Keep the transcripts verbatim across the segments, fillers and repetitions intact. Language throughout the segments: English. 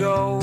go.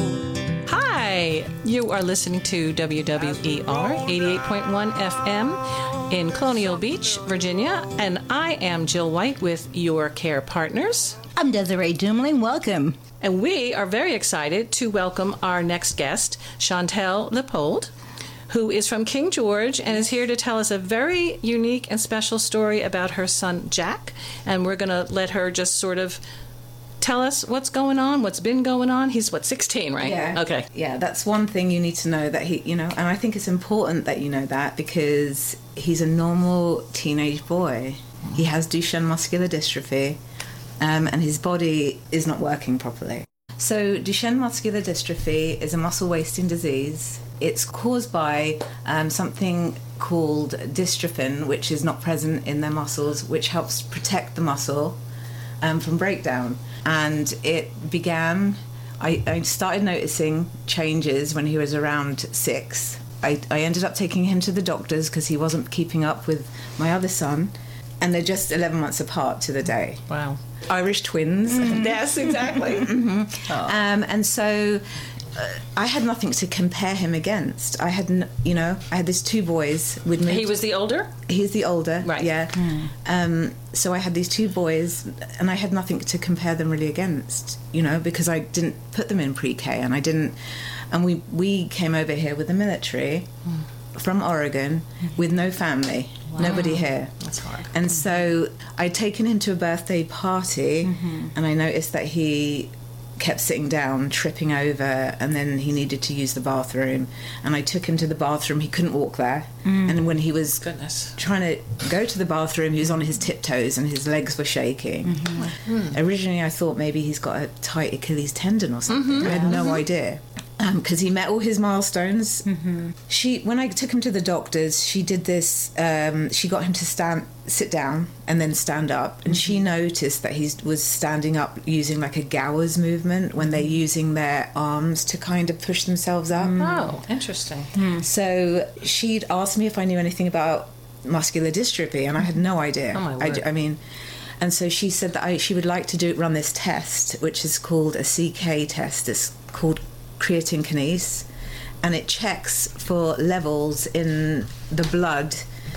Hi, you are listening to W W E R eighty-eight point one F M in Colonial Beach, Virginia, and I am Jill White with Your Care Partners. I'm Desiree Dumling. Welcome. And we are very excited to welcome our next guest, Chantel Leopold, who is from King George and is here to tell us a very unique and special story about her son, Jack. And we're going to let her just sort of tell us what's going on, what's been going on. He's, what, sixteen, right? Yeah. Okay. Yeah, that's one thing you need to know, that he, you know, and I think it's important that you know that because he's a normal teenage boy. He has Duchenne muscular dystrophy, um, and his body is not working properly. So Duchenne muscular dystrophy is a muscle wasting disease. It's caused by um, something called dystrophin, which is not present in their muscles, which helps protect the muscle um, from breakdown. And it began, I, I started noticing changes when he was around six. I, I ended up taking him to the doctors because he wasn't keeping up with my other son. And they're just eleven months apart to the day. Wow. Irish twins. Mm. Yes, exactly. mm-hmm. oh. um, and so uh, I had nothing to compare him against. I had, n- you know, I had these two boys with me. He was the older? He's the older, right? Yeah. Mm. Um, so I had these two boys, and I had nothing to compare them really against, you know, because I didn't put them in pre-K, and I didn't. And we we came over here with the military mm. from Oregon mm-hmm. with no family. Wow. Nobody here. That's hard. And so I'd taken him to a birthday party, mm-hmm. and I noticed that he kept sitting down, tripping over, and then he needed to use the bathroom. And I took him to the bathroom. He couldn't walk there. Mm. And when he was Goodness. trying to go to the bathroom, he was on his tiptoes and his legs were shaking. Mm-hmm. Mm. Originally, I thought maybe he's got a tight Achilles tendon or something. Mm-hmm. I had no mm-hmm. idea. Because um, he met all his milestones. Mm-hmm. She, when I took him to the doctors, she did this. Um, she got him to stand, sit down, and then stand up. And mm-hmm. she noticed that he was standing up using like a Gowers movement when they're using their arms to kind of push themselves up. Mm. Oh, interesting. Mm. So she'd asked me if I knew anything about muscular dystrophy, and I had no idea. Oh my word. I, I mean. And so she said that I, she would like to do run this test, which is called a C K test. It's called creatine kinase, and it checks for levels in the blood.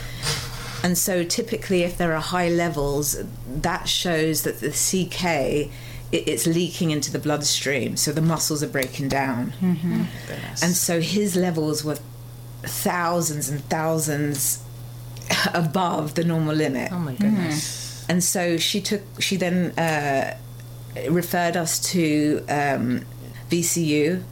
And so typically if there are high levels, that shows that the C K, it, it's leaking into the bloodstream, so the muscles are breaking down. Mm-hmm. And so his levels were thousands and thousands above the normal limit. Oh my goodness. Mm. And so she took she then uh, referred us to um, V C U.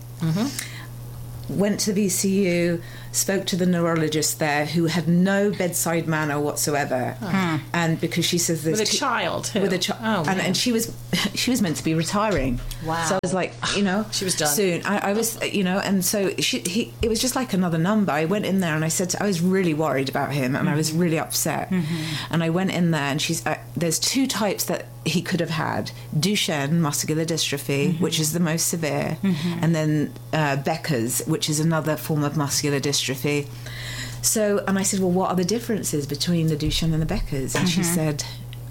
Mm-hmm. Went to V C U, spoke to the neurologist there, who had no bedside manner whatsoever. Oh. And because she says there's with a two, child too. with a child, oh, and, and she was she was meant to be retiring. Wow. So I was like, you know, she was done soon. I, I was, you know, and so she he it was just like another number. I went in there and I said to, I was really worried about him, and mm-hmm. I was really upset. Mm-hmm. And I went in there, and she's uh, there's two types that he could have had: Duchenne muscular dystrophy, mm-hmm. which is the most severe, mm-hmm. and then uh, Becker's, which is another form of muscular dystrophy. So, and I said, well, what are the differences between the Duchenne and the Becker's? And mm-hmm. she said,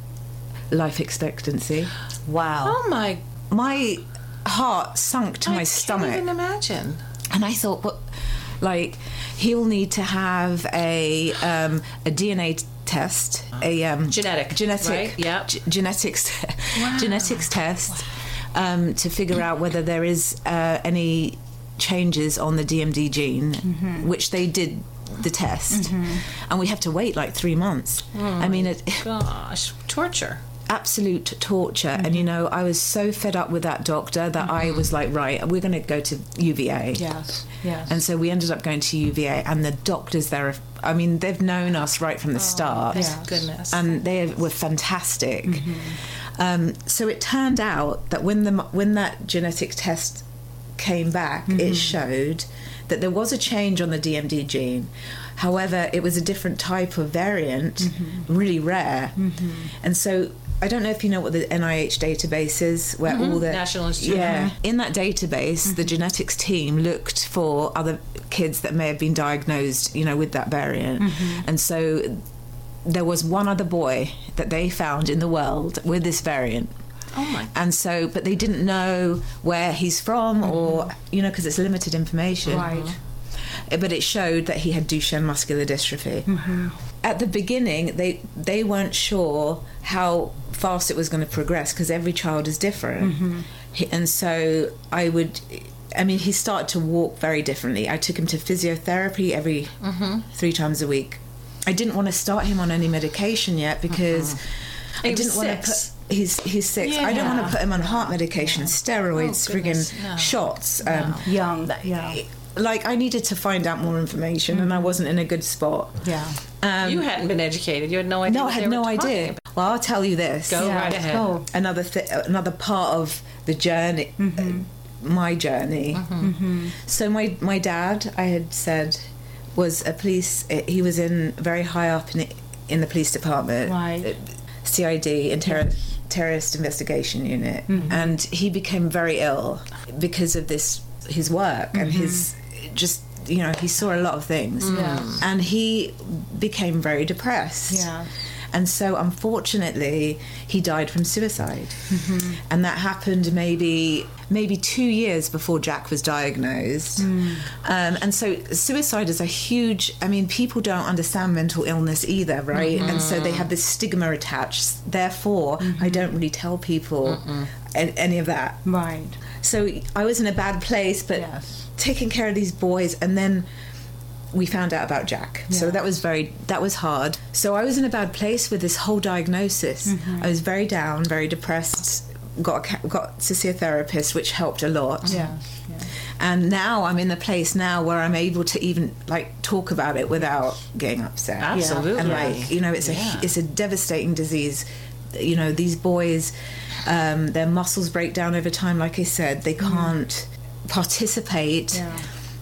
life expectancy. Wow. Oh my! My heart sunk to I my stomach. I can't even imagine. And I thought, what? Like, he'll need to have a um, a D N A t- test, a um, genetic, genetic, right? Yeah, g- genetics, wow. genetics test um, to figure out whether there is uh, any changes on the D M D gene, mm-hmm. which they did the test, mm-hmm. and we have to wait like three months. Oh, I mean, it, gosh, torture. Absolute torture. Mm-hmm. And you know, I was so fed up with that doctor that mm-hmm. I was like, right, we're going to go to U V A. Yes, yes. And so we ended up going to U V A, and the doctors there, are, I mean, they've known us right from the oh, start. Yes. Goodness. And they were fantastic. Mm-hmm. Um, so it turned out that when the when that genetic test came back, mm-hmm. it showed that there was a change on the D M D gene. However, it was a different type of variant, mm-hmm. really rare. Mm-hmm. And so I don't know if you know what the N I H database is, where mm-hmm. all the National Institute. Yeah, in that database, mm-hmm. the genetics team looked for other kids that may have been diagnosed, you know, with that variant, mm-hmm. and so there was one other boy that they found in the world with this variant. Oh my. And so, but they didn't know where he's from, or you know, because it's limited information. Right. But it showed that he had Duchenne muscular dystrophy. Mm-hmm. At the beginning, they they weren't sure how fast it was going to progress because every child is different. Mm-hmm. He- And so I would, I mean, he started to walk very differently. I took him to physiotherapy every Mm-hmm. three times a week. I didn't want to start him on any medication yet because I He was didn't want to put. six. He's he's six. I don't want Yeah. to put him on heart medication, steroids, Oh, friggin' goodness, no. shots. Um, Young. Yeah. Like I needed to find out more information, and I wasn't in a good spot. Yeah. Um, You hadn't been educated. You had no idea. no, I what they had no were talking idea. about. Well, I'll tell you this. Go Yeah. right ahead. Oh. Another th- another part of the journey, Mm-hmm. uh, my journey. So my my dad, I had said, was a police. He was in very high up in in the police department, Right. C I D, in terror, terrorist investigation unit, Mm-hmm. and he became very ill because of this his work and his just you know he saw a lot of things, Mm-hmm. Yeah. and he became very depressed. Yeah. And so, unfortunately, he died from suicide, Mm-hmm. and that happened maybe maybe two years before Jack was diagnosed. Mm. Um, and so, suicide is a huge. I mean, people don't understand mental illness either, right? Mm-hmm. And so they have this stigma attached. Therefore, I don't really tell people a- any of that. Right. So I was in a bad place, but Yes. taking care of these boys, and then we found out about Jack. So Yeah. that was very that was hard. So I was in a bad place with this whole diagnosis. Mm-hmm. I was very down, very depressed. Got a, ca- got to see a therapist, which helped a lot. Yeah. Yeah. And now I'm in the place now where I'm able to even like talk about it without getting upset. Absolutely. And like you know, it's Yeah. a it's a devastating disease. You know, these boys, um, their muscles break down over time. Like I said, they can't participate Yeah.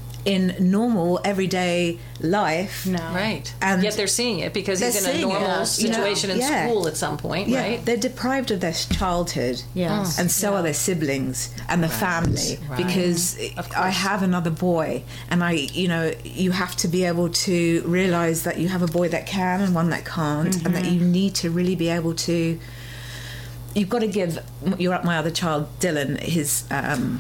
in normal everyday life. No. Right. And yet they're seeing it because they're he's in a seeing it, normal you know, situation in yeah. school at some point, Yeah, right? they're deprived of their childhood. Yes. And so are their siblings and the family, right. because Of I course. have another boy, and I, you know, you have to be able to realize that you have a boy that can and one that can't, and that you need to really be able to. You've got to give your my other child, Dylan, his. Um,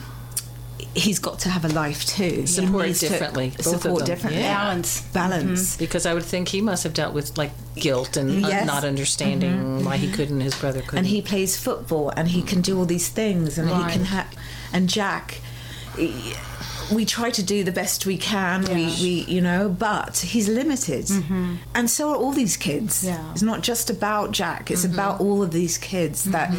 he's got to have a life too. He Support needs to differently, both of Support them. differently. Yeah. Balance. Balance. Because I would think he must have dealt with like guilt and uh, Yes. not understanding why he couldn't, his brother couldn't. And he plays football, and he can do all these things, and Right. he can have. And Jack, he- we try to do the best we can. We, Yeah. we, you know, but he's limited, and so are all these kids. Yeah. It's not just about Jack; it's about all of these kids that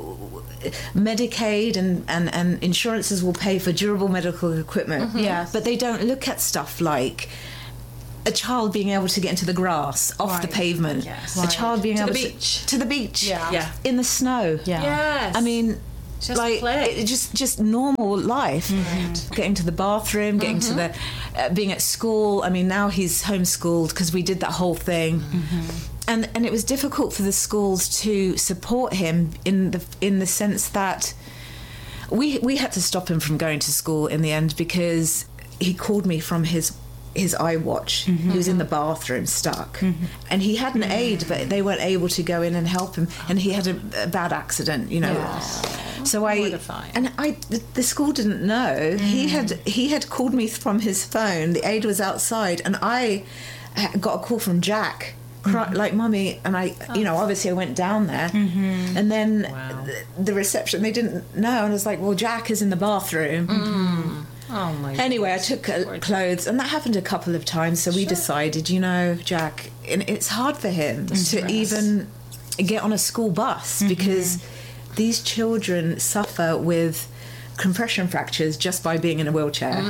Medicaid and, and, and insurances will pay for durable medical equipment. Yes. But they don't look at stuff like a child being able to get into the grass off the Right. pavement, Yes. a Right. child being To the able beach. to to the beach, Yeah. Yeah. in the snow. Yeah. Yes. I mean, Just like play. it, just just normal life. Getting to the bathroom, getting to the uh, being at school. I mean, now he's homeschooled because we did that whole thing. And and it was difficult for the schools to support him in the in the sense that we we had to stop him from going to school in the end because he called me from his his iWatch. He was in the bathroom stuck, and he had an aide, but they weren't able to go in and help him. And he had a, a bad accident, you know. So I Mortifying. and I the, the school didn't know. He had he had called me from his phone. The aide was outside, and I ha- got a call from Jack. Cry, like mummy, and I, you know, obviously I went down there, and then Wow. the, the reception they didn't know, and I was like, well, Jack is in the bathroom. oh my Anyway, I goodness. took uh, clothes, and that happened a couple of times. So we decided, you know, Jack, and it's hard for him to stress. even get on a school bus because these children suffer with compression fractures just by being in a wheelchair,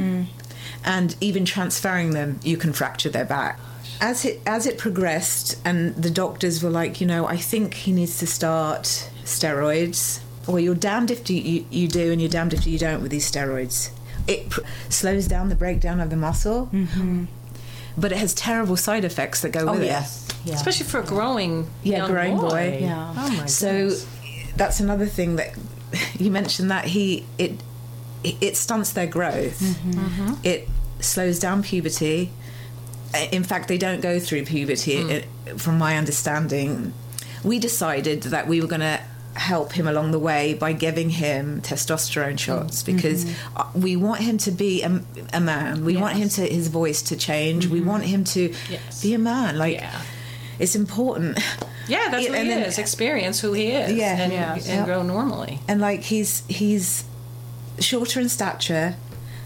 and even transferring them, you can fracture their back. As it as it progressed, and the doctors were like, you know, I think he needs to start steroids. Well, you're damned if you, you, you do, and you're damned if you don't with these steroids. It pr- slows down the breakdown of the muscle, but it has terrible side effects that go Oh, with yes. Yeah. Especially for a growing Yeah, young growing boy. boy. Yeah. Oh my it. So goodness. that's another thing that you mentioned, that he it it, it stunts their growth. It slows down puberty. In fact, they don't go through puberty, it, from my understanding. We decided that we were going to help him along the way by giving him testosterone shots because mm-hmm. we want him to be a, a man. We yes. want him to his voice to change. Mm-hmm. We want him to yes. be a man. Like yeah. it's important. Yeah, that's who and he then, is. Experience who he is. Yeah, and, yeah. and yeah. grow normally. And like he's he's shorter in stature.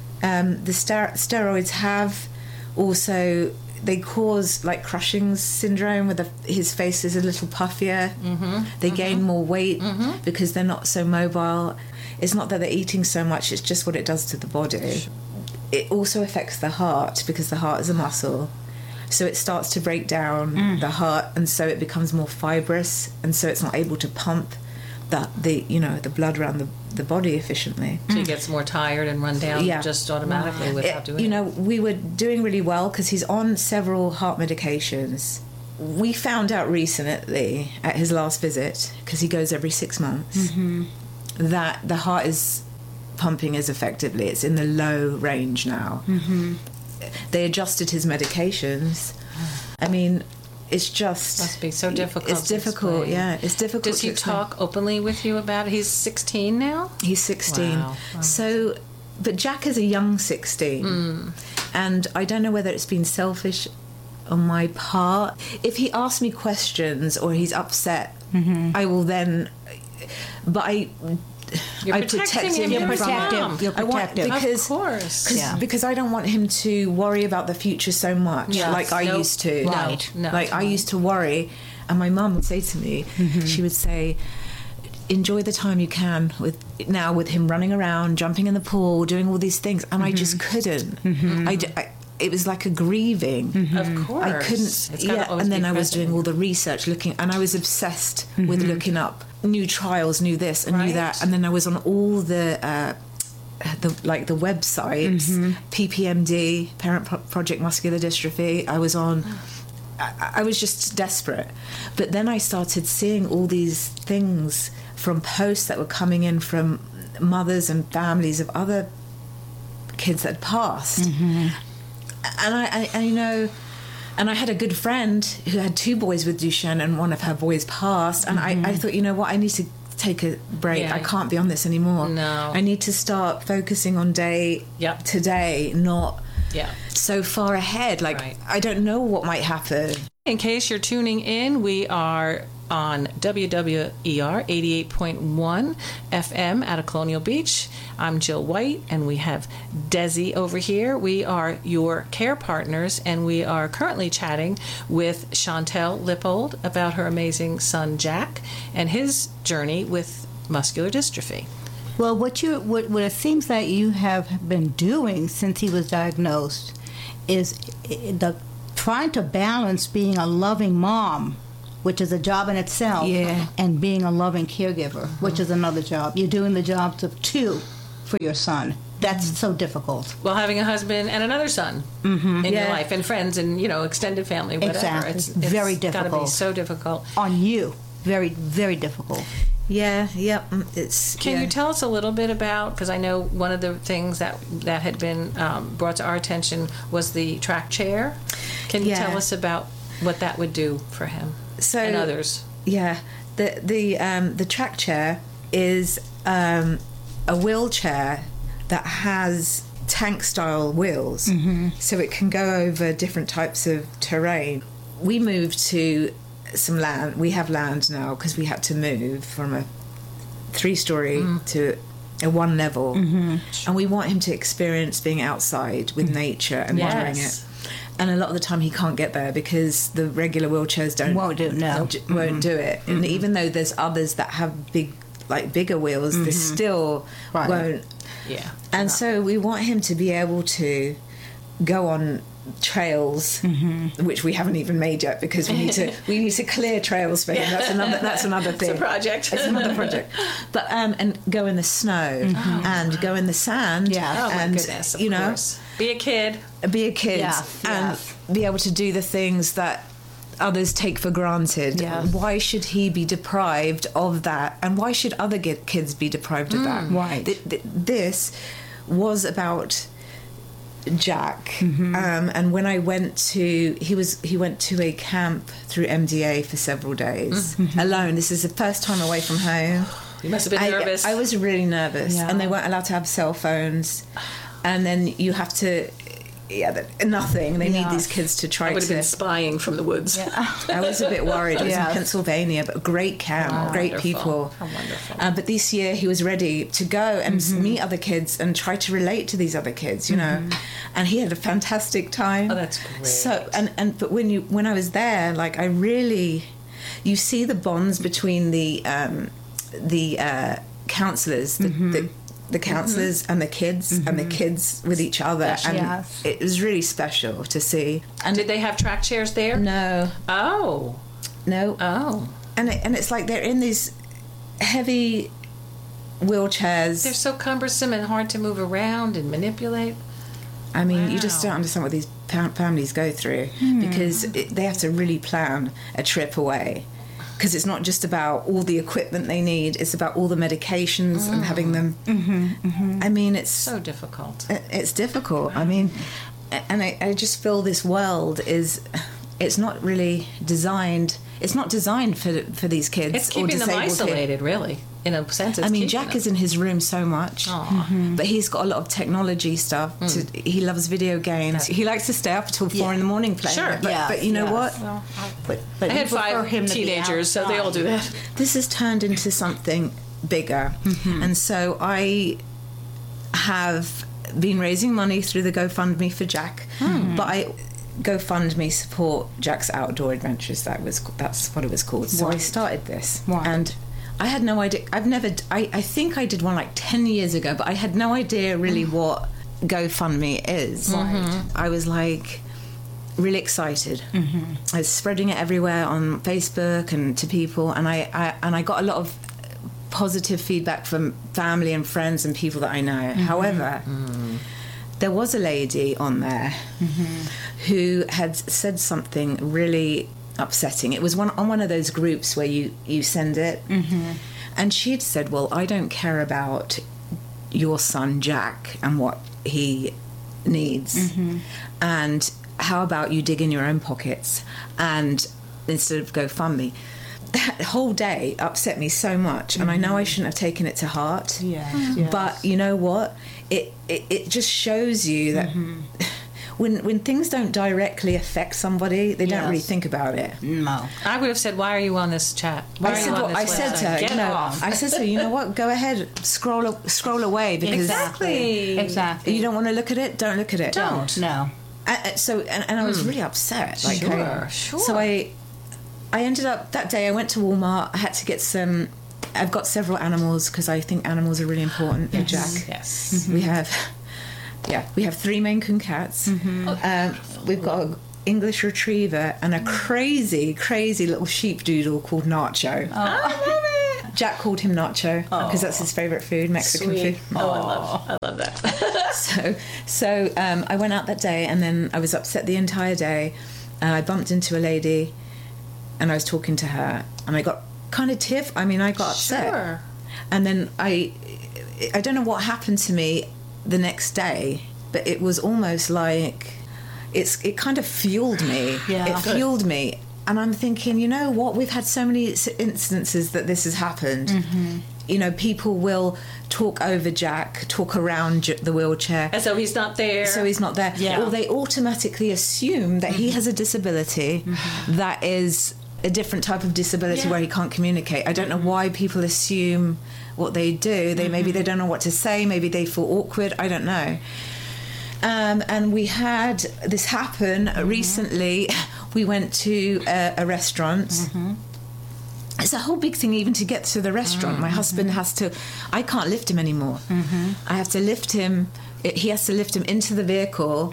Um, the ster- steroids have also. They cause like Cushing syndrome, where the, his face is a little puffier. Mm-hmm, they mm-hmm. gain more weight mm-hmm. because they're not so mobile. It's not that they're eating so much; it's just what it does to the body. It also affects the heart because the heart is a muscle, so it starts to break down mm. the heart, and so it becomes more fibrous, and so it's not able to pump the the you know the blood around the, the body efficiently. So he gets more tired and run down yeah. just automatically wow. without it, doing you it. know, we were doing really well because he's on several heart medications. We found out recently at his last visit, because he goes every six months, mm-hmm. that the heart is pumping as effectively. It's in the low range now. Mm-hmm. They adjusted his medications. I mean, it's just must be so difficult. It's difficult, explain. yeah. It's difficult. Does he to talk openly with you about it? He's sixteen now? He's sixteen. Wow. Wow. So, but Jack is a young sixteen, mm. and I don't know whether it's been selfish on my part. If he asks me questions or he's upset, mm-hmm. I will then. But I. You're I protect him. him. You're protective. You're protective. Because, of course. Cause, yeah. because I don't want him to worry about the future so much, yes. like I nope. used to. Right. No. Like I used to worry, and my mum would say to me, mm-hmm. she would say, enjoy the time you can with now with him running around, jumping in the pool, doing all these things, and mm-hmm. I just couldn't. Mm-hmm. I, I, it was like a grieving. Mm-hmm. Of course. I couldn't. Yeah, and then I was doing all the research, looking, and I was obsessed mm-hmm. with looking up new trials, new this and right. new that, and then I was on all the. Uh, the like the websites, mm-hmm. P P M D, Parent Pro- Project Muscular Dystrophy. I was on. I, I was just desperate, but then I started seeing all these things from posts that were coming in from mothers and families of other kids that had passed, mm-hmm. and I, I, I you know. And I had a good friend who had two boys with Duchenne, and one of her boys passed. And mm-hmm. I, I thought, you know what, I need to take a break. Yeah. I can't be on this anymore. No. I need to start focusing on day yep. today, not yeah. so far ahead. Like, right. I don't know what might happen. In case you're tuning in, we are on W W E R eighty-eight point one F M out of Colonial Beach. I'm Jill White, and we have Desi over here. We are your care partners, and we are currently chatting with Chantel Lippold about her amazing son, Jack, and his journey with muscular dystrophy. Well, what you what, what it seems that you have been doing since he was diagnosed is the trying to balance being a loving mom, which is a job in itself, yeah. and being a loving caregiver, mm-hmm. which is another job. You're doing the jobs of two for your son. That's mm-hmm. so difficult. Well, having a husband and another son mm-hmm. in yeah. your life, and friends, and you know, extended family, whatever. Exactly. It's, it's very difficult. Got to be so difficult on you. Very, very difficult. Yeah, yeah. It's. Can yeah. you tell us a little bit about? Because I know one of the things that that had been um, brought to our attention was the track chair. Can you yeah. tell us about what that would do for him so, and others? Yeah, the the um, the track chair is um, a wheelchair that has tank style wheels, mm-hmm. so it can go over different types of terrain. We moved to some land. We have land now because we had to move from a three story mm. to a one level, mm-hmm. and we want him to experience being outside with nature and yes. wandering it. And a lot of the time he can't get there because the regular wheelchairs don't won't do no won't mm-hmm. do it. And mm-hmm. even though there's others that have big, like bigger wheels, mm-hmm. they still right. won't. Yeah. And so we want him to be able to go on trails, mm-hmm. which we haven't even made yet because we need to we need to clear trails for him. That's another that's another thing. It's a project. It's another project. But um and go in the snow mm-hmm. and wow. go in the sand. Yeah. Oh and, my goodness. Of you know, course. Be a kid. Be a kid yeah. and yeah. be able to do the things that others take for granted. Yeah. Why should he be deprived of that? And why should other kids be deprived of mm, that? right. Th- th- this was about Jack, um, and when I went to, he was he went to a camp through M D A for several days alone. This is the first time away from home. You must have been I, nervous. I was really nervous, Yeah. and they weren't allowed to have cell phones, and then you have to, yeah, that- nothing. They Yeah. need these kids to try I would have to. been spying from the woods. I was a bit worried. It was Yes. in Pennsylvania, but a great camp, Wow. great Wonderful. people. How wonderful. Uh, but this year he was ready to go and Mm-hmm. meet other kids and try to relate to these other kids, you know. And he had a fantastic time. Oh, that's great. So and and but when you when I was there, like I really, you see the bonds between the um, the uh, counselors, the, the the counselors and the kids, and the kids with each other, and Yes. it was really special to see. And did they have track chairs there? No, Oh. no, Oh. and it, and it's like they're in these heavy wheelchairs. They're so cumbersome and hard to move around and manipulate. I mean, you just Wow. don't understand what these pa- families go through because it, they have to really plan a trip away. Because it's not just about all the equipment they need; it's about all the medications and having them. I mean, it's So difficult. it's difficult. I mean, and I, I just feel this world is, it's not really designed. It's not designed for for these kids. It's or keeping them disabled kids. isolated, really. In a sense, it's I mean, keeping Jack them. is in his room so much, Aw. but he's got a lot of technology stuff. To, he loves video games. He likes to stay up until four Yeah. in the morning playing. Sure. it. But, Yes, but you know yes. what? Well, But, but I you had prefer five him to be teenagers, so they all do outside. that. This has turned into something bigger, and so I have been raising money through the GoFundMe for Jack, but I. GoFundMe support Jack's outdoor adventures. That was that's what it was called. So I Right. started this, Right. and I had no idea. I've never. I, I think I did one like ten years ago, but I had no idea really what GoFundMe is. Right. I was like really excited. I was spreading it everywhere on Facebook and to people, and I, I and I got a lot of positive feedback from family and friends and people that I know. However, there was a lady on there who had said something really upsetting. It was one on one of those groups where you you send it, and she'd said, "Well, I don't care about your son Jack and what he needs, and how about you dig in your own pockets and instead of GoFundMe." That whole day upset me so much, and I know I shouldn't have taken it to heart. Yes, yes. But you know what? It it, it just shows you that when when things don't directly affect somebody, they don't Yes. really think about it. No. I would have said, "Why are you on this chat? Why I are said, you on well, this I said to website? her, Get you know, off." I said to her, you know what? Go ahead, scroll scroll away because Exactly. Exactly. you don't want to look at it. Don't look at it. Don't. No. Uh, uh, so and, and I was really upset. Like, Sure, I- sure. So I, I ended up that day. I went to Walmart. I had to get some. I've got several animals because I think animals are really important for Jack. Yes. We have, yeah, we have three Maine Coon cats. Um, we've got an English Retriever and a crazy, crazy little sheepdoodle called Nacho. I love it. Jack called him Nacho because that's his favorite food, Mexican Sweet. food. Oh, I love, I love that. So, so um, I went out that day, and then I was upset the entire day. And I bumped into a lady, and I was talking to her, and I got kind of tiff. I mean, I got upset, Sure. and then I, I don't know what happened to me the next day, but it was almost like it's it kind of fueled me. Yeah. It Good. fueled me, and I'm thinking, you know what? We've had so many s- instances that this has happened. You know, people will talk over Jack, talk around J- the wheelchair. And so he's not there. So he's not there. Yeah. Or they automatically assume that he has a disability that is a different type of disability Yeah. where he can't communicate. I don't know why people assume what they do. They maybe they don't know what to say. Maybe they feel awkward. I don't know. Um, and we had this happen recently. We went to a, a restaurant. It's a whole big thing even to get to the restaurant. My husband has to, I can't lift him anymore. I have to lift him, it, he has to lift him into the vehicle,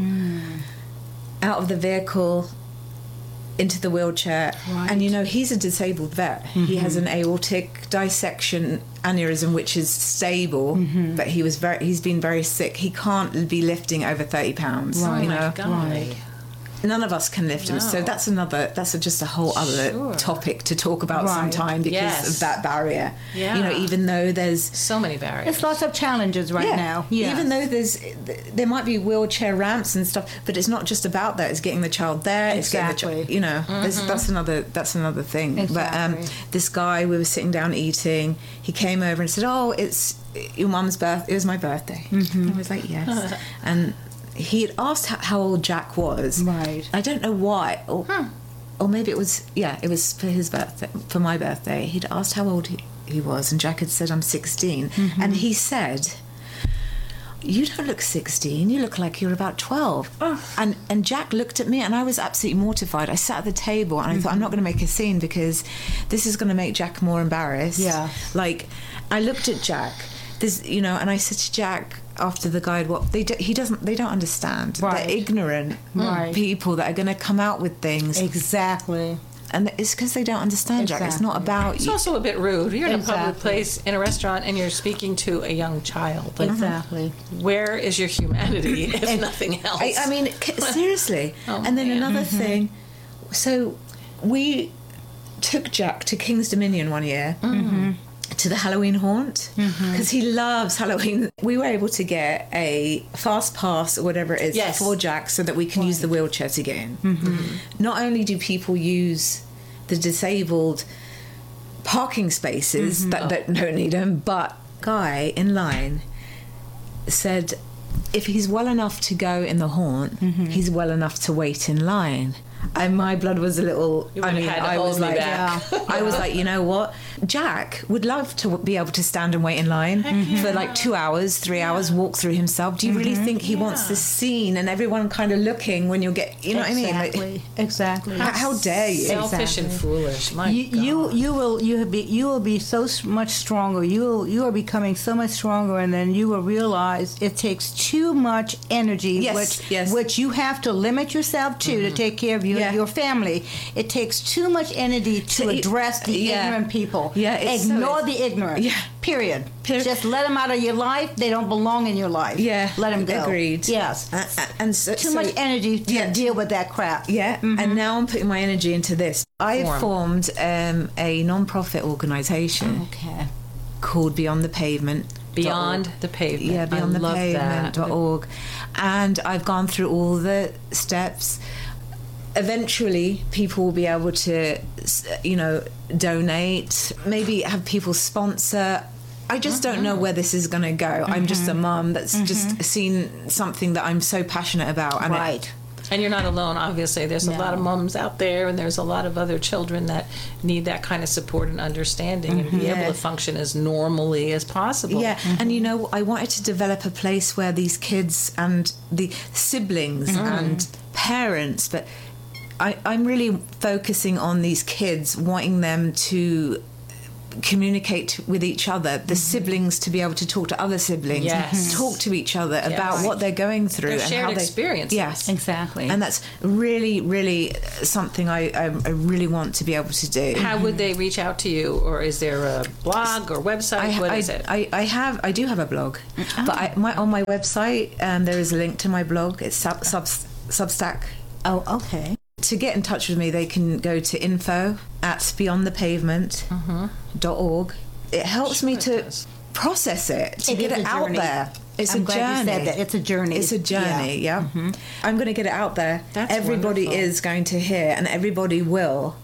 out of the vehicle, into the wheelchair. Right. And you know, he's a disabled vet. He has an aortic dissection aneurysm, which is stable, but he was very, he's been very sick. He can't be lifting over thirty pounds, Right. you Oh my know. God. Right. none of us can lift him. So No. that's another, that's a, just a whole other Sure. topic to talk about Right. sometime because Yes. of that barrier. Yeah. You know, even though there's, So many barriers. It's lots of challenges right yeah, now. Yes. even though there's, there might be wheelchair ramps and stuff, but it's not just about that. It's getting the child there. It's getting the Exactly. child, you know, there's- that's another, that's another thing. But um, Exactly. this guy, we were sitting down eating, he came over and said, oh, it's your mum's birth. It was my birthday. Mm-hmm. I was like, yes. And he had asked how, how old Jack was. Right. I don't know why. Or, or maybe it was, yeah, it was for his birthday, for my birthday. He'd asked how old he, he was, and Jack had said, I'm sixteen. Mm-hmm. And he said, you don't look sixteen, you look like you're about twelve. And and Jack looked at me, and I was absolutely mortified. I sat at the table, and I thought, I'm not going to make a scene because this is going to make Jack more embarrassed. Yeah. Like, I looked at Jack, this, you know, and I said to Jack after the guide, what they do, he doesn't, they don't understand. Right. They're ignorant Right. people that are going to come out with things, Exactly. and it's because they don't understand, Jack. It's not Exactly. about It's you. also a bit rude. You're in a public Exactly. place, in a restaurant, and you're speaking to a young child. Like, Exactly. where is your humanity, if nothing else? I, I mean, c- seriously. Oh, and then man. another thing. So we took Jack to King's Dominion one year. To the Halloween haunt because he loves Halloween. We were able to get a fast pass or whatever it is Yes. for Jack so that we can use the wheelchair to get in. Not only do people use the disabled parking spaces that, that don't need them, but guy in line said if he's well enough to go in the haunt, he's well enough to wait in line. And my blood was a little. You I would've mean, had to I hold was me like, back. I was like, you know what? Jack would love to be able to stand and wait in line for like two hours, three hours, walk through himself. Do you really think he wants this scene and everyone kind of looking when you get, you know what I mean? Like, Exactly. Exactly. how, how dare you? Selfish and Exactly. foolish. My you, God. you you will you will be you will be so s- much stronger. You will, you are becoming so much stronger, and then you will realize it takes too much energy, Yes, which yes. which you have to limit yourself to to take care of you Yeah. and your family. It takes too much energy to To e- address the yeah. ignorant people. Yeah, it's so- ignore the ignorant. Yeah. Period. Period. Just let them out of your life. They don't belong in your life. Yeah, let them go. agreed. Yes. Uh, uh, and so, Too so- much energy to Yeah. deal with that crap. Yeah, and now I'm putting my energy into this. I Form. formed um, a non-profit organisation Okay. called Beyond the Pavement. Beyond the Pavement. Yeah, Beyond I the love Pavement dot that. org. And I've gone through all the steps. Eventually, people will be able to, you know, donate, maybe have people sponsor. I just don't know where this is going to go. I'm just a mum that's just seen something that I'm so passionate about. And it- Right. And you're not alone, obviously. There's a No. lot of mums out there, and there's a lot of other children that need that kind of support and understanding and be Yeah. able to function as normally as possible. Yeah, and you know, I wanted to develop a place where these kids and the siblings and parents, but I, I'm really focusing on these kids, wanting them to communicate with each other, the siblings to be able to talk to other siblings, Yes. talk to each other about Yes. what they're going through Their and shared how they experiences. Yes, Exactly. and that's really, really something I, I, I really want to be able to do. How would they reach out to you, or is there a blog or website? I, What I, is it? I, I have I do have a blog, but I, my on my website um, there is a link to my blog. It's sub, sub, Substack. Oh, okay. To get in touch with me, they can go to info at beyond the pavement dot org. It helps me Sure it to does. process it, to It get is it a out journey. there. It's I'm a glad journey. you said that. It's a journey. It's a journey, yeah. I'm going to get it out there. That's everybody wonderful. is going to hear, and everybody will.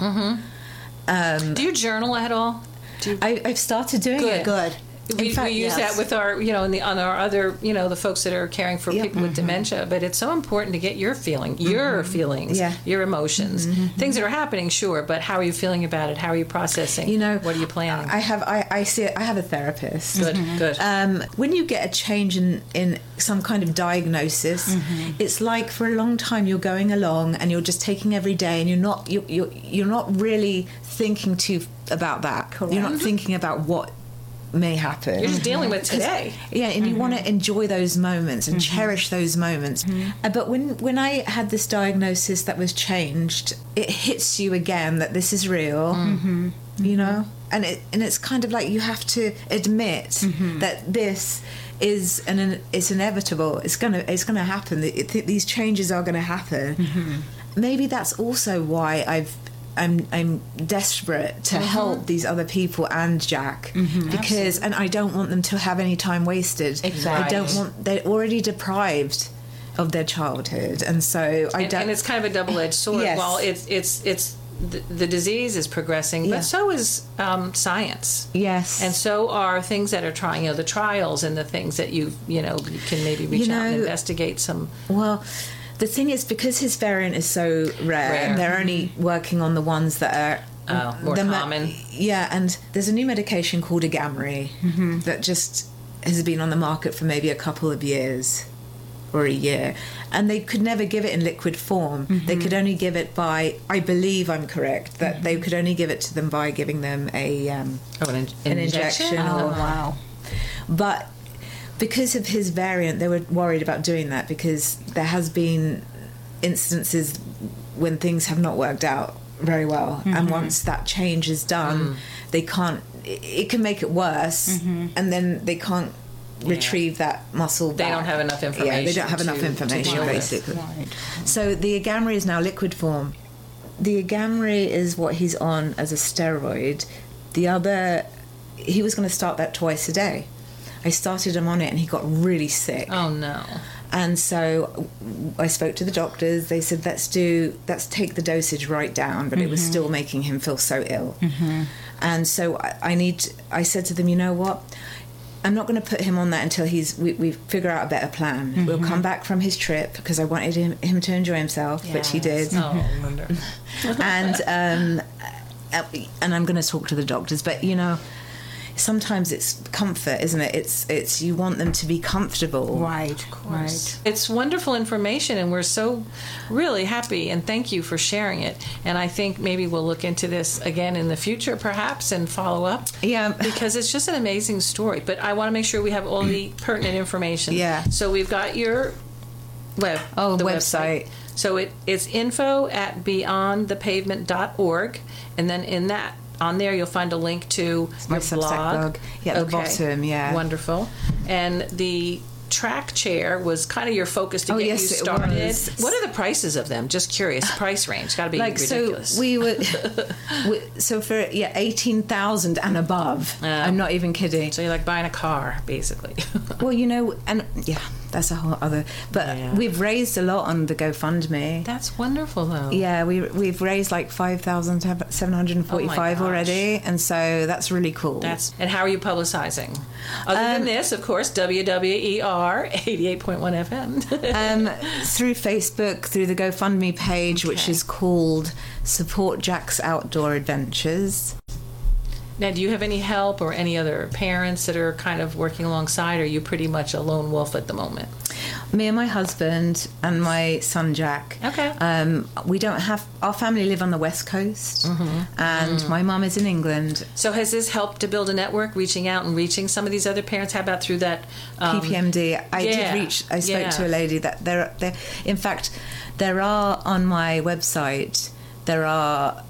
Um, Do you journal at all? Do you, I, I've started doing Good. it. Good. we, in fact, we use yes. that with our, you know, in the on our other, you know, the folks that are caring for Yeah. people with dementia. But it's so important to get your feeling, your feelings, Yeah. your emotions, things that are happening. Sure, but how are you feeling about it? How are you processing? You know, what are you planning? I have I, I see it, I have a therapist. good, good. Um, when you get a change in, in some kind of diagnosis, it's like for a long time you're going along and you're just taking every day, and you're not you're you're, you're not really thinking too about that. Correct. You're not thinking about what may happen. You're just dealing with today. Yeah, and you want to enjoy those moments and cherish those moments. Uh, but when when I had this diagnosis that was changed, it hits you again that this is real. You know, and it and it's kind of like you have to admit that this is an it's inevitable. It's gonna it's gonna happen. It, it, these changes are gonna happen. maybe that's also why I've I'm I'm desperate to Mm-hmm. help these other people and Jack because and I don't want them to have any time wasted. Exactly. I don't want they're already deprived of their childhood, and so I and, don't. and it's kind of a double-edged sword. Yes. While it's it's it's the, the disease is progressing, Yeah. but so is um, science. yes, And so are things that are trying, you know, the trials and the things that you, you know, you can maybe reach You out and know- investigate some. well. The thing is, because his variant is so rare, Rare. they're only working on the ones that are Oh, more the me- common. Yeah, and there's a new medication called Agamree that just has been on the market for maybe a couple of years or a year, and they could never give it in liquid form. They could only give it by, I believe I'm correct, that they could only give it to them by giving them a um, Oh, an, in- an injection. Oh, or, wow. but because of his variant, they were worried about doing that because there has been instances when things have not worked out very well, and once that change is done, they can't. It, it can make it worse, and then they can't retrieve that muscle. They back. don't have enough Yeah, they information don't have enough to- to information, deal with. basically. Right. So the Agamree is now liquid form. The Agamree is what he's on as a steroid. The other, he was going to start that twice a day. I started him on it and he got really sick. Oh no. And so I spoke to the doctors. They said, let's do, let's take the dosage right down. But it was still making him feel so ill. And so I, I need, I said to them, you know what? I'm not going to put him on that until he's we, we figure out a better plan. We'll come back from his trip because I wanted him, him to enjoy himself, which he did. Oh, wonder. And um, uh, and I'm going to talk to the doctors. But you know, sometimes it's comfort, isn't it? It's it's you want them to be comfortable. Right, right. It's wonderful information, and we're so really happy, and thank you for sharing it. And I think maybe we'll look into this again in the future, perhaps, and follow up. Yeah. Because it's just an amazing story. But I want to make sure we have all the pertinent information. Yeah. So we've got your web. Oh, the website. So it, it's info at beyond the pavement dot org, and then in that, on there, you'll find a link to my your Substack blog. blog. Yeah, at the bottom, yeah. Wonderful. And the track chair was kind of your focus to Oh, get yes, you it started. was. What are the prices of them? Just curious. Price range. Got to be Like ridiculous. so, we were we, so for yeah eighteen thousand and above. Yeah. I'm not even kidding. So you're like buying a car, basically. Well, you know, and yeah, that's a whole other. But Yeah. we've raised a lot on the GoFundMe. That's wonderful, though. Yeah, we we've raised like five thousand seven hundred and forty-five gosh. already, and so that's really cool. That's and how are you publicizing? Other than Um, this, of course, W W E R eighty-eight point one F M. um, through Facebook, through the GoFundMe page, which Okay. is called Support Jack's Outdoor Adventures. Now, do you have any help or any other parents that are kind of working alongside, or are you pretty much a lone wolf at the moment? Me and my husband and my son Jack. Okay. Um, we don't have our family live on the West Coast, and my mum is in England. So has this helped to build a network, reaching out and reaching some of these other parents? How about through that um, P P M D. I yeah, did reach. I spoke yeah. to a lady that there. There. In fact, there are on my website. There are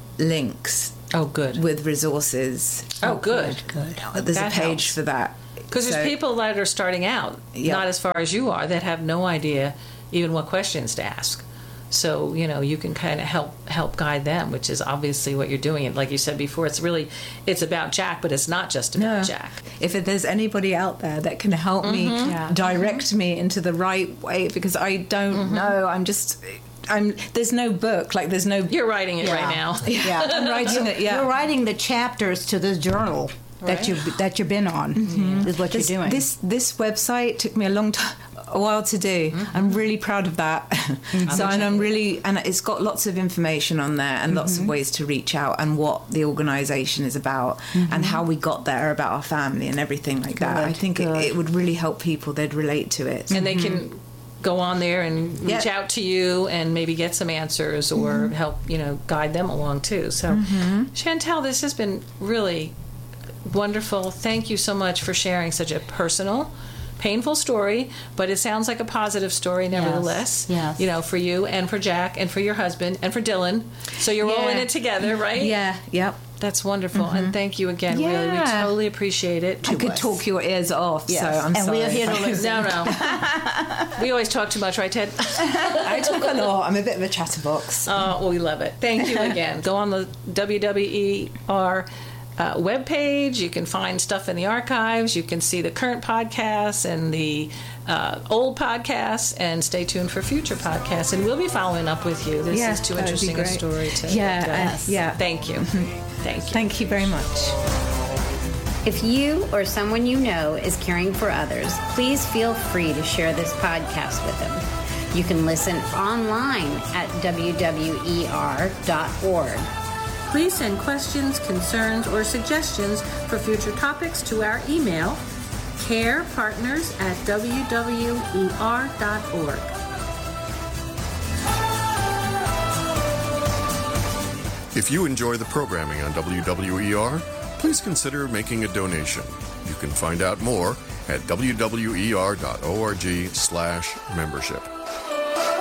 links Oh, good. with resources. Oh, good. Good. There's That a page helps. for that. Because there's So- people that are starting out, Yeah. not as far as you are, that have no idea even what questions to ask. So, you know, you can kind of help help guide them, which is obviously what you're doing. And like you said before, it's really, it's about Jack, but it's not just about No. Jack. If there's anybody out there that can help me, Yeah. direct me into the right way, because I don't know. I'm just. I'm. There's no book. Like there's no. You're writing it Yeah. right now. Yeah, I'm writing it. Yeah. You're writing the chapters to this journal that you that you've been on. Is what This, you're doing. this this website took me a long time, a while to do. I'm really proud of that. so and I'm really and it's got lots of information on there and lots of ways to reach out and what the organisation is about and how we got there, about our family and everything like that. I Good, think it, good. it would really help people. They'd relate to it. And they can go on there and reach Yeah. out to you and maybe get some answers or help, you know, guide them along too. So, Chantel, this has been really wonderful. Thank you so much for sharing such a personal, painful story, but it sounds like a positive story nevertheless. yes. You know, for you and for Jack and for your husband and for Dylan. So you're all in Yeah. it together, right? Yeah. Yep. That's wonderful. And thank you again, really. We Yeah. totally appreciate it. I could talk your ears off. Yes. So I'm And sorry. we're here to if I- listen. No, no. We always talk too much, right, Ted? I talk a lot. I'm a bit of a chatterbox. Oh, well, we love it. Thank you again. Go on the W W E R uh, webpage. You can find stuff in the archives. You can see the current podcasts and the uh, old podcasts, and stay tuned for future podcasts. And we'll be following up with you. This Yeah, is too that would be interesting a great. story to Yeah, to- uh, yeah. Thank you. Thank you. Thank you very much. If you or someone you know is caring for others, please feel free to share this podcast with them. You can listen online at w w e r dot org. Please send questions, concerns, or suggestions for future topics to our email, carepartners at w w e r dot org. If you enjoy the programming on W W E R, please consider making a donation. You can find out more at w w e r dot org slash membership.